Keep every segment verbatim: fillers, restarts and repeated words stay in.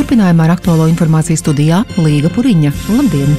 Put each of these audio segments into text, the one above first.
Turpinājumā ar aktuālo informāciju studijā Līga Puriņa. Labdien!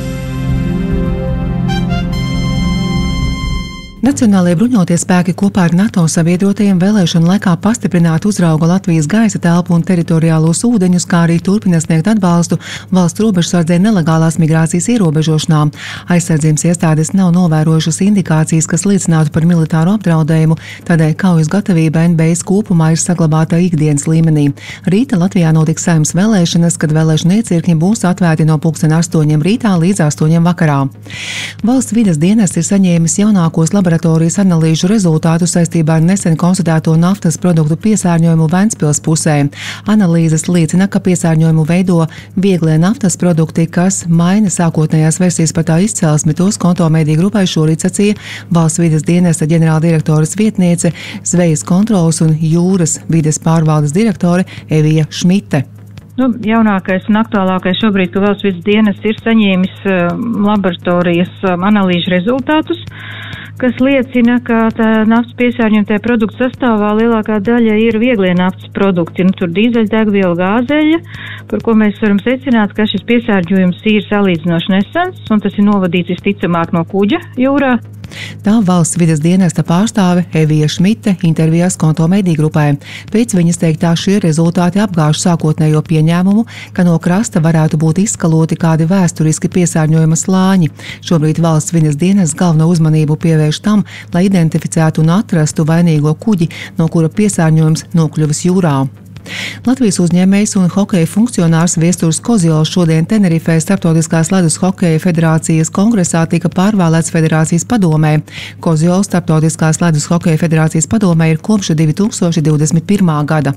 Nacionālajie bruņotie spēki kopā ar NATO sabiedrotajiem vēlēšanu laikā pastiprināti uzrauga Latvijas gaisa telpu un teritoriālos ūdeņus, kā arī turpina sniegt atbalstu valsts robežsardzei nelegālās migrācijas ierobežošanā. Aizsardzības iestādes nav novērojušas indikācijas, kas liecinātu par militāru apdraudējumu, tādēļ kaujas gatavība N B S kopumā ir saglabāta ikdienas līmenī. Rīta Latvijā notiks saimnes vēlēšanas, kad vēlēšanu iecirkņi būs atvērti no pulksten astoņiem rītā līdz astoņiem vakarā. Valsts vides dienests ir saņēmis jaunākos laboratorijas laboratorijas analīžu rezultātu saistībā ar nesen konstatēto naftas produktu piesārņojumu Ventspils pusē. Analīzes liecina, ka piesārņojumu veido vieglie naftas produkti, kas maina sākotnējās versijas par tā izcelsmi. Tos Konto mediju grupai šorīt sacīja Valsts vides dienesta ģenerāldirektoras vietniece, zvejas kontrolas un jūras vides pārvaldes direktore Evija Šmite. Nu, jaunākais un aktuālākais šobrīd, ka Valsts vides dienests ir saņēmis uh, laboratorijas um, analīžu rezultātus, kas liecina, ka tā naftas piesārņojuma tajā produktu sastāvā lielākā daļa ir vieglie naftas produkti. Nu, tur dīzeļdegviela, gāzeļa, par ko mēs varam secināt, ka šis piesārņojums ir salīdzinoši nesens, un tas ir novadīts visticamāk no kuģa jūrā. Tā Valsts vides dienesta pārstāve Evija Šmite intervijās Konto mediju grupai. Pēc viņas teiktā šie rezultāti apgāž sākotnējo pieņēmumu, ka no krasta varētu būt izskaloti kādi vēsturiski piesārņojuma slāņi. Šobrīd Valsts vides dienests galveno uzmanību pievērš tam, lai identificētu un atrastu vainīgo kuģi, no kura piesārņojums nokļuvis jūrā. Latvijas uzņēmējs un hokeja funkcionārs Viesturs Kozjols šodien Tenerifē Starptautiskās ledus hokeja federācijas kongresā tika pārvēlēts federācijas padomē. Kozjols Starptautiskās ledus hokeja federācijas padomē ir kopš divi tūkstoši divdesmit pirmā gada.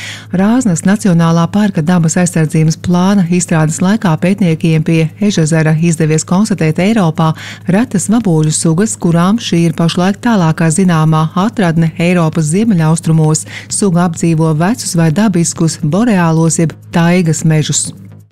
Rāznas Nacionālā parka dabas aizsardzības plāna izstrādes laikā pētniekiem pie Ežezera izdevies konstatēt Eiropā retas vaboļu sugas, kurām šī ir pašlaik tālākā zināmā atradne Eiropas ziemeļaustrumos. Suga apdzīvo vecus vai dabiskus boreālos jeb taigas mežus.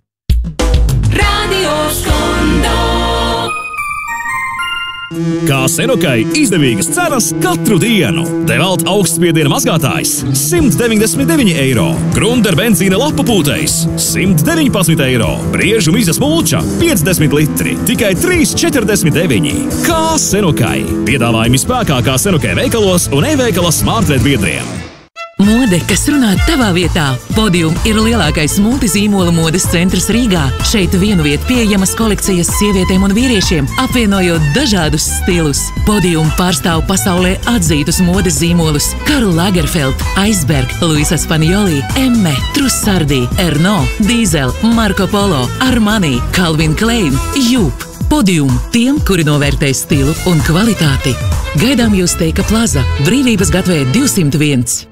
Kā Senukai izdevīgas cenas katru dienu. Devalt augstspiediena mazgātājs simt deviņdesmit deviņi eiro. Grunder benzīna lapa pūtējs simt deviņpadsmit eiro. Briežu mizas mulča piecdesmit litri. Tikai trīs četrdesmit deviņi. Kā Senukai. Piedāvājumi spēkā kā Senukai veikalos un e-veikala smartvet biedriem. Mode, kas runā tavā vietā. Podium ir lielākais multizīmola modes centrs Rīgā. Šeit vienu vietu pieejamas kolekcijas sievietēm un vīriešiem, apvienojot dažādus stilus. Podium pārstāv pasaulē atzītus modes zīmolus Karl Lagerfeld, Iceberg, Luisa Spanioli, Emme, Trussardi, Erno, Diesel, Marco Polo, Armani, Calvin Klein, Jup. Podium tiem, kuri novērtē stilu un kvalitāti. Gaidām jūs Teika Plaza, Brīvības gatavē divsimt viens.